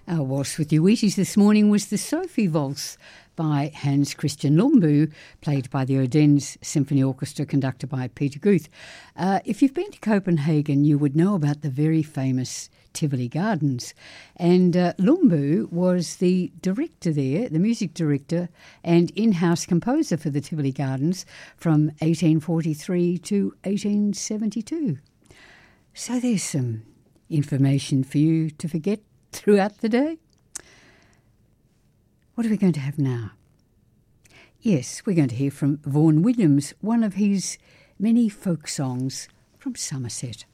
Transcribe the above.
Our waltz with the Wheaties this morning was the Sophie Waltz by Hans Christian Lumbu, played by the Odense Symphony Orchestra, conducted by Peter Guth. If you've been to Copenhagen, you would know about the very famous Tivoli Gardens. And Lumbu was the director there, the music director and in-house composer for the Tivoli Gardens from 1843 to 1872. So there's some information for you to forget throughout the day. What are we going to have now? Yes, we're going to hear from Vaughan Williams, one of his many folk songs from Somerset.